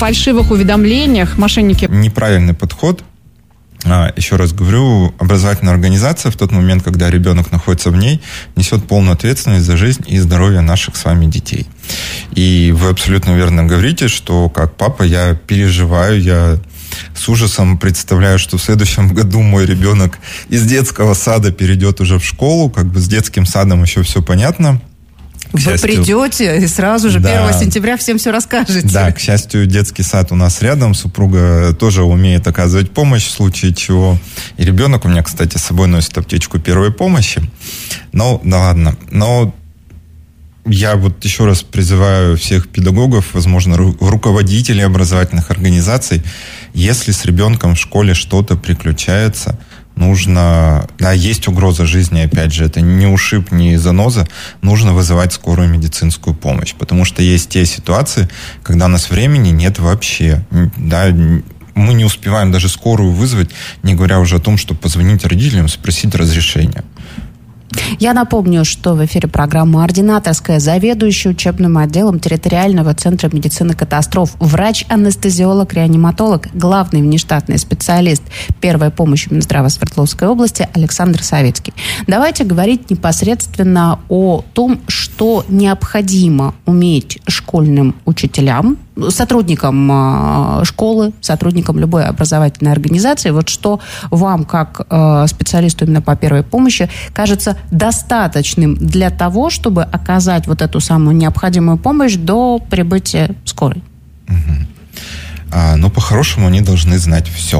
фальшивых уведомлениях мошенники? Неправильный подход. Еще раз говорю, образовательная организация в тот момент, когда ребенок находится в ней, несет полную ответственность за жизнь и здоровье наших с вами детей. И вы абсолютно верно говорите, что как папа я переживаю, я с ужасом представляю, что в следующем году мой ребенок из детского сада перейдет уже в школу, как бы с детским садом еще все понятно. Вы придете и сразу же 1 сентября всем все расскажете. Да, к счастью, детский сад у нас рядом, супруга тоже умеет оказывать помощь в случае чего. И ребенок у меня, кстати, с собой носит аптечку первой помощи. Ну, да ладно. Но я вот еще раз призываю всех педагогов, возможно, руководителей образовательных организаций, если с ребенком в школе что-то приключается, нужно, да, есть угроза жизни, опять же, это не ушиб, не заноза, нужно вызывать скорую медицинскую помощь, потому что есть те ситуации, когда у нас времени нет вообще, да, мы не успеваем даже скорую вызвать, не говоря уже о том, чтобы позвонить родителям, спросить разрешения. Я напомню, что в эфире программа «Ординаторская», заведующая учебным отделом территориального центра медицины катастроф, врач-анестезиолог-реаниматолог, главный внештатный специалист первой помощи Минздрава Свердловской области Александр Савицкий. Давайте говорить непосредственно о том, что необходимо уметь школьным учителям, сотрудникам школы, сотрудникам любой образовательной организации. Вот что вам, как специалисту именно по первой помощи, кажется достаточным для того, чтобы оказать вот эту самую необходимую помощь до прибытия скорой? Но по-хорошему они должны знать все.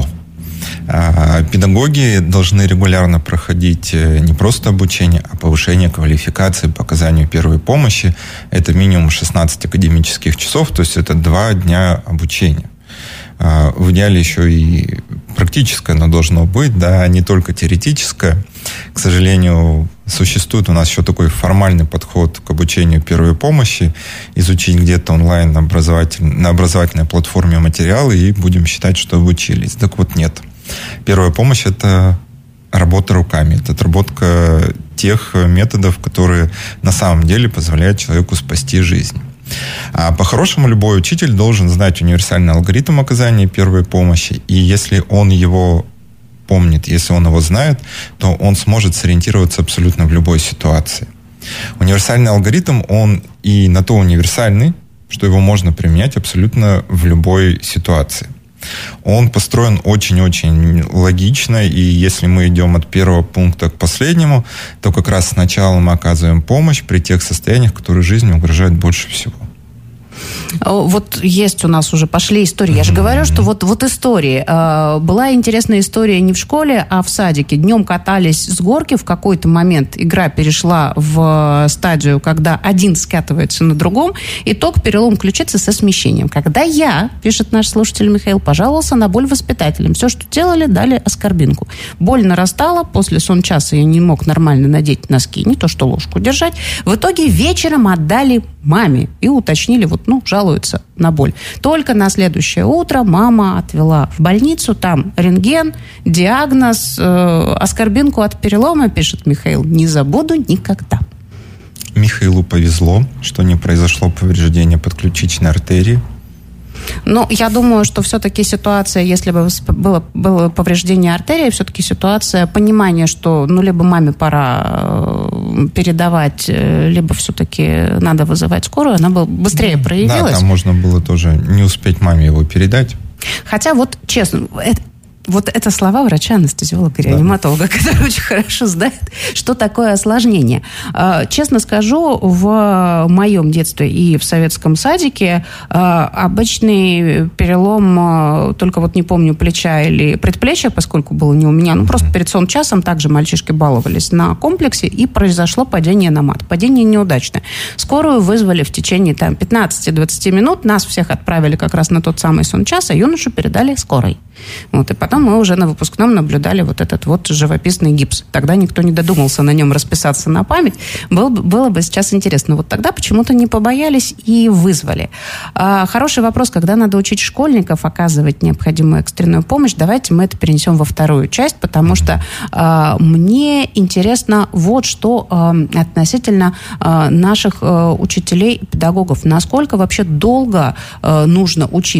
Педагоги должны регулярно проходить не просто обучение, а повышение квалификации по оказанию первой помощи. Это минимум 16 академических часов, то есть это 2 дня обучения. В идеале еще и практическое оно должно быть, да, не только теоретическое. К сожалению, существует у нас еще такой формальный подход к обучению первой помощи, изучить где-то онлайн на образовательной платформе материалы и будем считать, что обучились. Так вот, нет. Первая помощь – это работа руками, это отработка тех методов, которые на самом деле позволяют человеку спасти жизнь. А по-хорошему любой учитель должен знать универсальный алгоритм оказания первой помощи, и если он его помнит, если он его знает, то он сможет сориентироваться абсолютно в любой ситуации. Универсальный алгоритм, он и на то универсальный, что его можно применять абсолютно в любой ситуации. Он построен очень-очень логично, и если мы идем от первого пункта к последнему, то как раз сначала мы оказываем помощь при тех состояниях, которые жизни угрожают больше всего. Вот есть у нас уже, пошли истории. Я же говорю, что вот истории. Была интересная история не в школе, а в садике. Днем катались с горки, в какой-то момент игра перешла в стадию, когда один скатывается на другом. Итог — перелом ключицы со смещением. Когда я, пишет наш слушатель Михаил, пожаловался на боль воспитателям. Все, что делали, дали аскорбинку. Боль нарастала, после сончаса я не мог нормально надеть носки, не то что ложку держать. В итоге вечером отдали маме и уточнили, жалуются на боль. Только на следующее утро мама отвела в больницу, там рентген, диагноз, аскорбинку от перелома, пишет Михаил, не забуду никогда. Михаилу повезло, что не произошло повреждение подключичной артерии. Ну, я думаю, что все-таки ситуация, если бы было повреждение артерии, все-таки ситуация понимания, что либо маме пора передавать, либо все-таки надо вызывать скорую, она бы быстрее проявилась. Да, там можно было тоже не успеть маме его передать. Хотя честно, это слова врача-анестезиолога-реаниматолога, который очень хорошо знает, что такое осложнение. Честно скажу, в моем детстве и в советском садике обычный перелом, только не помню, плеча или предплечья, поскольку было не у меня, просто перед сончасом также мальчишки баловались на комплексе, и произошло падение на мат. Падение неудачное. Скорую вызвали в течение 15-20 минут, нас всех отправили как раз на тот самый сончас, а юношу передали скорой. И потом мы уже на выпускном наблюдали этот живописный гипс. Тогда никто не додумался на нем расписаться на память. Было бы сейчас интересно. Тогда почему-то не побоялись и вызвали. Хороший вопрос, когда надо учить школьников оказывать необходимую экстренную помощь. Давайте мы это перенесем во вторую часть, потому что мне интересно что относительно наших учителей и педагогов. Насколько вообще долго нужно учиться?